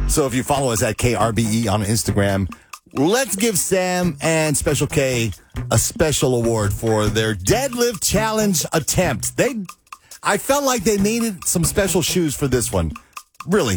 So if you follow us at KRBE on Instagram, let's give Sam and Special K a special award for their deadlift challenge attempt. I felt like they needed some special shoes for this one. Really,